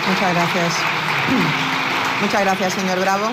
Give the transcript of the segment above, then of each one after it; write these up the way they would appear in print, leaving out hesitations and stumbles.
Muchas gracias. Muchas gracias, señor Bravo.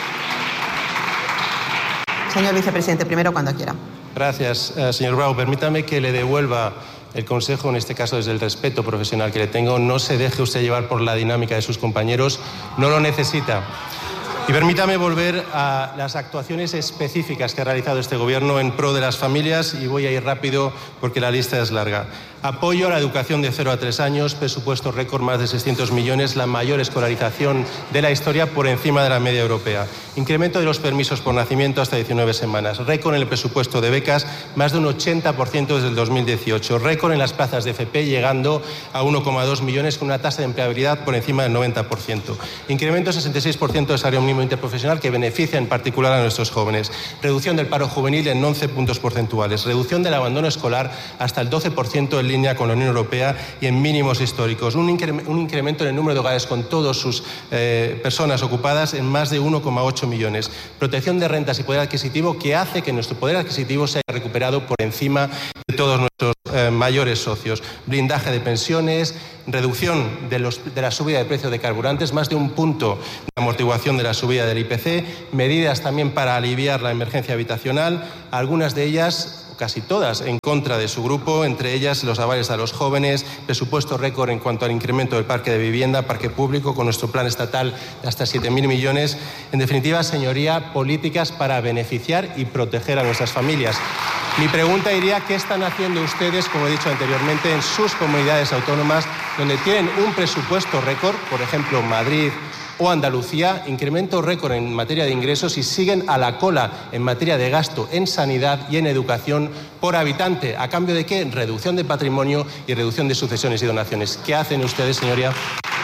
Señor vicepresidente, primero cuando quiera. Gracias, señor Bravo. Permítame que le devuelva el consejo, en este caso desde el respeto profesional que le tengo. No se deje usted llevar por la dinámica de sus compañeros, no lo necesita. Y permítame volver a las actuaciones específicas que ha realizado este Gobierno en pro de las familias, y voy a ir rápido porque la lista es larga. Apoyo a la educación de 0 a 3 años, presupuesto récord, más de 600 millones, la mayor escolarización de la historia por encima de la media europea. Incremento de los permisos por nacimiento hasta 19 semanas. Récord en el presupuesto de becas, más de un 80% desde el 2018. Récord en las plazas de FP, llegando a 1,2 millones, con una tasa de empleabilidad por encima del 90%. Incremento del 66% del salario mínimo interprofesional, que beneficia en particular a nuestros jóvenes. Reducción del paro juvenil en 11 puntos porcentuales. Reducción del abandono escolar hasta el 12% en línea con la Unión Europea y en mínimos históricos. Un incremento en el número de hogares con todas sus personas ocupadas en más de 1,8 millones. Protección de rentas y poder adquisitivo, que hace que nuestro poder adquisitivo se haya recuperado por encima de todos nuestros mayores socios. Blindaje de pensiones, reducción de la subida de precio de carburantes, más de un punto de amortiguación de la subida del IPC, medidas también para aliviar la emergencia habitacional, algunas de ellas, casi todas, en contra de su grupo, entre ellas los avales a los jóvenes, presupuesto récord en cuanto al incremento del parque de vivienda, parque público, con nuestro plan estatal de hasta 7.000 millones. En definitiva, señoría, políticas para beneficiar y proteger a nuestras familias. Mi pregunta iría: ¿qué están haciendo ustedes, como he dicho anteriormente, en sus comunidades autónomas, donde tienen un presupuesto récord, por ejemplo, Madrid o Andalucía, incremento récord en materia de ingresos, y siguen a la cola en materia de gasto en sanidad y en educación por habitante? ¿A cambio de qué? Reducción de patrimonio y reducción de sucesiones y donaciones. ¿Qué hacen ustedes, señoría?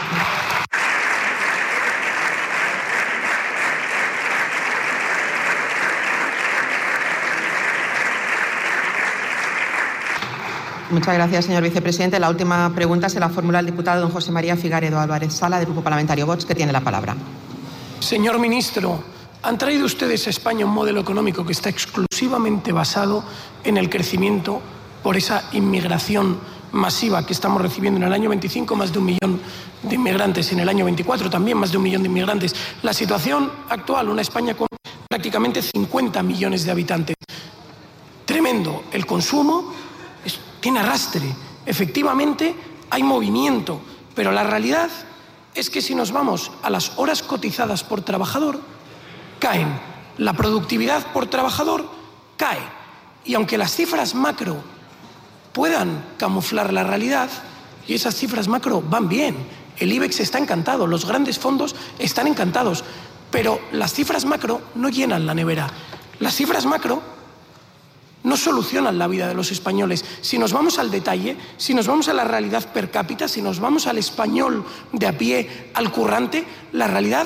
Muchas gracias, señor vicepresidente. La última pregunta se la formula el diputado don José María Figaredo Álvarez Sala, del Grupo Parlamentario Vox, que tiene la palabra. Señor ministro, han traído ustedes a España un modelo económico que está exclusivamente basado en el crecimiento por esa inmigración masiva que estamos recibiendo. En el año 25 más de 1 millón de inmigrantes, en el año 24 también más de 1 millón de inmigrantes. La situación actual, una España con prácticamente 50 millones de habitantes. Tremendo. El consumo tiene arrastre. Efectivamente, hay movimiento, pero la realidad es que si nos vamos a las horas cotizadas por trabajador, caen. La productividad por trabajador cae. Y aunque las cifras macro puedan camuflar la realidad, y esas cifras macro van bien, el IBEX está encantado, los grandes fondos están encantados, pero las cifras macro no llenan la nevera. Las cifras macro no solucionan la vida de los españoles. Si nos vamos al detalle, si nos vamos a la realidad per cápita, si nos vamos al español de a pie, al currante, la realidad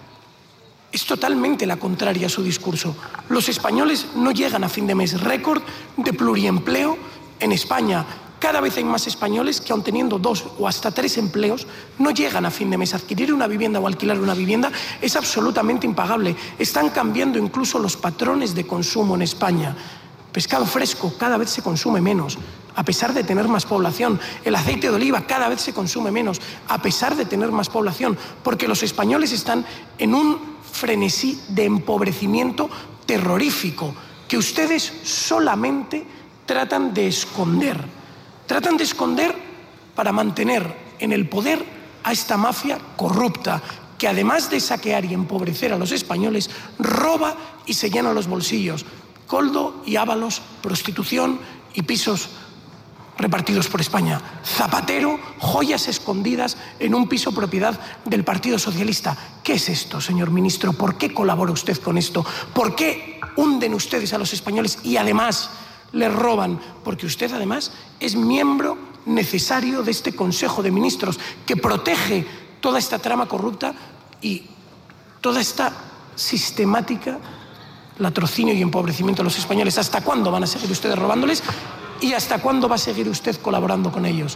es totalmente la contraria a su discurso. Los españoles no llegan a fin de mes. Récord de pluriempleo en España. Cada vez hay más españoles que, aun teniendo 2 o hasta 3 empleos, no llegan a fin de mes. Adquirir una vivienda o alquilar una vivienda es absolutamente impagable. Están cambiando incluso los patrones de consumo en España. Pescado fresco cada vez se consume menos, a pesar de tener más población. El aceite de oliva cada vez se consume menos, a pesar de tener más población, porque los españoles están en un frenesí de empobrecimiento terrorífico que ustedes solamente tratan de esconder. Tratan de esconder para mantener en el poder a esta mafia corrupta, que además de saquear y empobrecer a los españoles, roba y se llena los bolsillos. Coldo y Ábalos, prostitución y pisos repartidos por España. Zapatero, joyas escondidas en un piso propiedad del Partido Socialista. ¿Qué es esto, señor ministro? ¿Por qué colabora usted con esto? ¿Por qué hunden ustedes a los españoles y además les roban? Porque usted además es miembro necesario de este Consejo de Ministros que protege toda esta trama corrupta y toda esta sistemática latrocinio y empobrecimiento de los españoles. ¿Hasta cuándo van a seguir ustedes robándoles? ¿Y hasta cuándo va a seguir usted colaborando con ellos?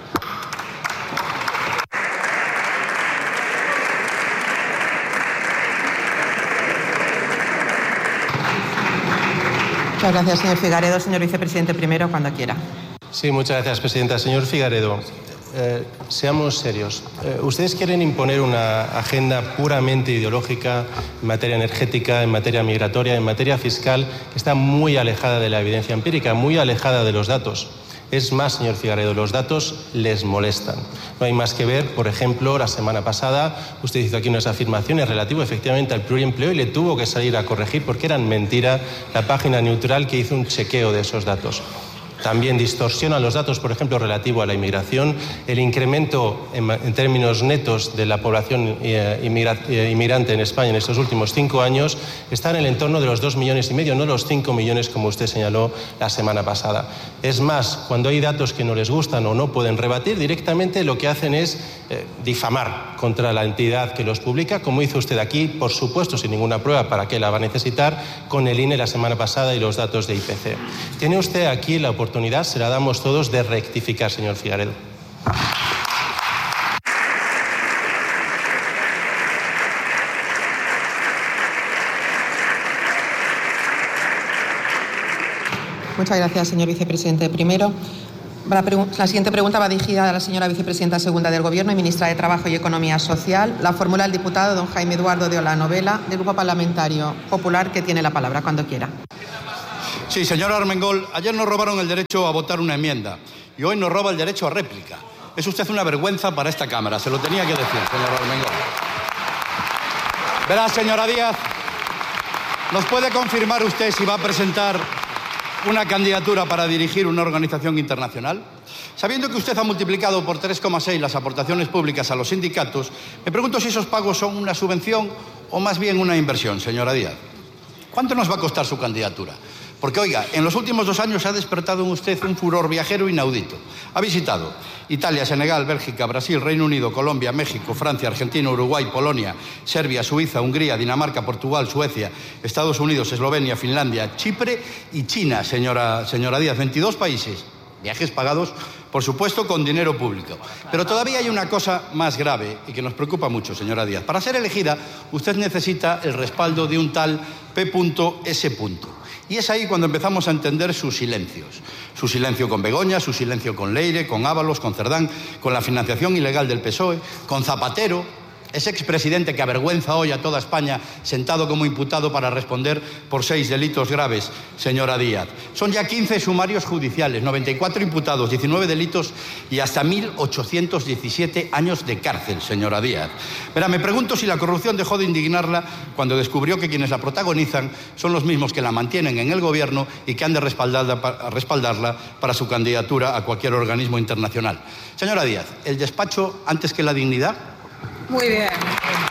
Muchas gracias, señor Figaredo. Señor vicepresidente, primero, cuando quiera. Sí, muchas gracias, presidenta. Señor Figaredo, seamos serios. Ustedes quieren imponer una agenda puramente ideológica en materia energética, en materia migratoria, en materia fiscal, que está muy alejada de la evidencia empírica, muy alejada de los datos. Es más, señor Figaredo, los datos les molestan. No hay más que ver, por ejemplo, la semana pasada usted hizo aquí unas afirmaciones relativas efectivamente al pluriempleo y le tuvo que salir a corregir porque eran mentira la página neutral que hizo un chequeo de esos datos. También distorsionan los datos, por ejemplo, relativo a la inmigración. El incremento en términos netos de la población inmigrante en España en estos últimos 5 años está en el entorno de los 2,5 millones, no los 5 millones como usted señaló la semana pasada. Es más, cuando hay datos que no les gustan o no pueden rebatir, directamente lo que hacen es difamar contra la entidad que los publica, como hizo usted aquí, por supuesto, sin ninguna prueba, ¿para qué la va a necesitar?, con el INE la semana pasada y los datos de IPC. Tiene usted aquí la oportunidad, se la damos todos, de rectificar, señor Figaredo. Muchas gracias, señor vicepresidente. Primero, la siguiente pregunta va dirigida a la señora vicepresidenta segunda del Gobierno y ministra de Trabajo y Economía Social. La formula el diputado don Jaime Eduardo de Olanovela, del Grupo Parlamentario Popular, que tiene la palabra cuando quiera. Sí, señor Armengol, ayer nos robaron el derecho a votar una enmienda y hoy nos roba el derecho a réplica. Es usted una vergüenza para esta Cámara, se lo tenía que decir, señor Armengol. Verá, señora Díaz, ¿nos puede confirmar usted si va a presentar una candidatura para dirigir una organización internacional? Sabiendo que usted ha multiplicado por 3,6 las aportaciones públicas a los sindicatos, me pregunto si esos pagos son una subvención o más bien una inversión, señora Díaz. ¿Cuánto nos va a costar su candidatura? Porque, oiga, en los últimos 2 años ha despertado en usted un furor viajero inaudito. Ha visitado Italia, Senegal, Bélgica, Brasil, Reino Unido, Colombia, México, Francia, Argentina, Uruguay, Polonia, Serbia, Suiza, Hungría, Dinamarca, Portugal, Suecia, Estados Unidos, Eslovenia, Finlandia, Chipre y China, señora Díaz. 22 países. Viajes pagados, por supuesto, con dinero público. Pero todavía hay una cosa más grave y que nos preocupa mucho, señora Díaz. Para ser elegida, usted necesita el respaldo de un tal P.S. Y es ahí cuando empezamos a entender sus silencios. Su silencio con Begoña, su silencio con Leire, con Ábalos, con Cerdán, con la financiación ilegal del PSOE, con Zapatero, ese expresidente que avergüenza hoy a toda España, sentado como imputado para responder por 6 delitos graves, señora Díaz. Son ya 15 sumarios judiciales, 94 imputados, 19 delitos y hasta 1.817 años de cárcel, señora Díaz. Verá, me pregunto si la corrupción dejó de indignarla cuando descubrió que quienes la protagonizan son los mismos que la mantienen en el gobierno y que han de respaldarla para su candidatura a cualquier organismo internacional. Señora Díaz, ¿el despacho antes que la dignidad? Muy bien.